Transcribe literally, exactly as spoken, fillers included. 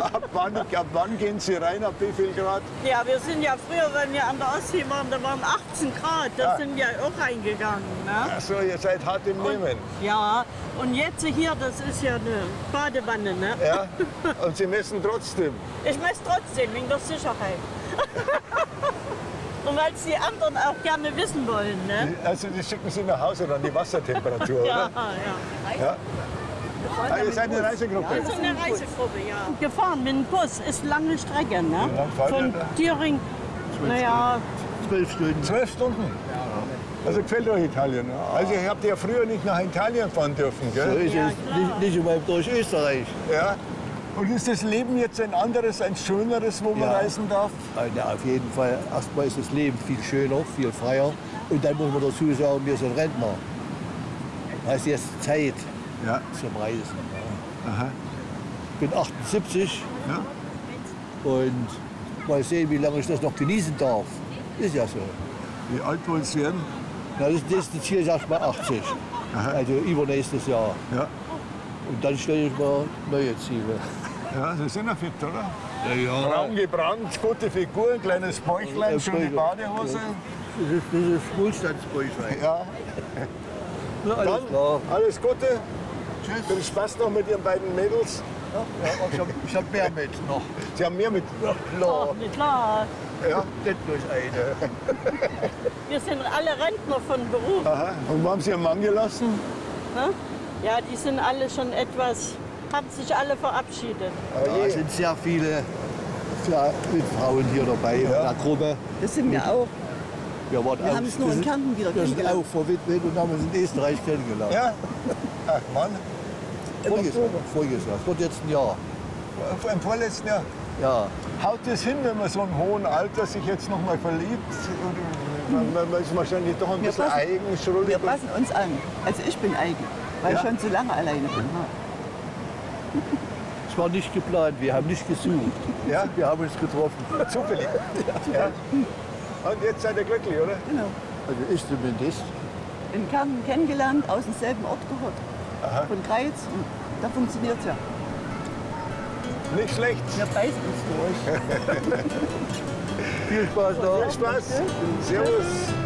ab, wann, ab wann gehen Sie rein? Ab wie viel Grad? Ja, wir sind ja früher, wenn wir an der Ostsee waren, da waren achtzehn Grad. Da Ja. sind wir auch reingegangen. Ne? Ach so, ihr seid hart im Nehmen. Und, ja, und jetzt hier, das ist ja eine Badewanne. Ne? Ja? Und Sie messen trotzdem? Ich messe trotzdem, wegen der Sicherheit. Und weil es die anderen auch gerne wissen wollen. Ne? Also die schicken Sie nach Hause dann die Wassertemperatur, Ja, oder? ja. Ja. Ah, ihr seid eine Reisegruppe? Wir sind eine Reisegruppe, ja. Gefahren mit dem Bus ist lange Strecke, ne? Wie lang fahrt ihr Von da? Thüringen, naja, Zwölf Stunden. Zwölf Stunden? Also gefällt euch Italien? Also ihr habt ja früher nicht nach Italien fahren dürfen, So gell? ist Ja, es. klar. Nicht, nicht einmal durch Österreich. Ja. Und ist das Leben jetzt ein anderes, ein schöneres, wo man Ja. reisen darf? Ja, auf jeden Fall. Erstmal ist das Leben viel schöner, viel freier. Und dann muss man dazu sagen, wir sind Rentner. Da ist jetzt Zeit Ja. zum Reisen. Aha. Ich bin achtundsiebzig Ja. und mal sehen, wie lange ich das noch genießen darf. Ist ja so. Wie alt wollen Sie werden? Na, das nächste Ziel ist erst mal achtzig. Also übernächstes Jahr. Ja. Und dann stelle ich mal neue Ziele. Ja, Sie sind ja fit, oder? Ja, ja. Braun gebrannt, gute Figur, kleines Bäuchlein, Ja, schöne Bäuchlein. Badehose. Das ist dieses Wohlstandsbäuchlein. Ja. Ja, alles Dann klar. alles Gute. Tschüss. Viel Spaß noch mit Ihren beiden Mädels. Ja, ich habe ich hab mehr mit noch. Sie haben mehr mit. Ja, klar. oh, klar. Ja. Nicht bloß eine. Wir sind alle Rentner von Beruf. Aha. Und wo haben Sie Ihren Mann gelassen? Ne? Ja, die sind alle schon etwas, haben sich alle verabschiedet. Ja, es sind sehr viele Fra- Frauen hier dabei in der Gruppe. Das sind wir auch. Wir, waren Wir auch, haben es nur in sind- Kärnten wieder Wir sind kennengelernt. auch verwitwet und haben uns in Österreich kennengelernt. Ja. Ach Mann. Voriges Jahr. Voriges Jahr. Es wird jetzt ein Jahr. Im vorletzten Jahr. Ja. Haut das hin, wenn man so im hohen Alter sich jetzt noch mal verliebt? Man, man ist wahrscheinlich doch ein Wir bisschen passen- eigen, schuldig. Wir passen uns an. Also ich bin eigen, weil Ja. ich schon so lange alleine bin. Es war nicht geplant, wir haben nicht gesucht. Ja? Wir haben uns getroffen. Zufällig. Ja. Und jetzt seid ihr glücklich, oder? Genau. Also ich zumindest. In Kärnten kennengelernt, aus demselben Ort gehört. Von Greiz. Und da funktioniert es ja. Nicht schlecht. Wir beißen uns durch. Viel Spaß noch. Viel Spaß. Servus.